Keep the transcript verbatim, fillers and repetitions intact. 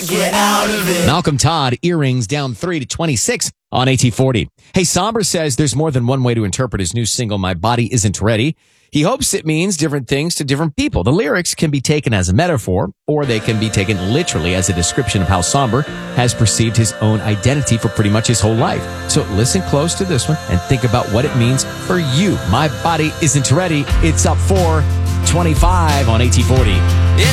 get out of it. Malcolm Todd, Earrings, down three to twenty-six on A T forty. Hey, Somber says there's more than one way to interpret his new single, My Body Isn't Ready. He hopes it means different things to different people. The lyrics can be taken as a metaphor, or they can be taken literally as a description of how Somber has perceived his own identity for pretty much his whole life. So listen close to this one and think about what it means for you. My Body Isn't Ready. It's up four twenty-five on A T forty. It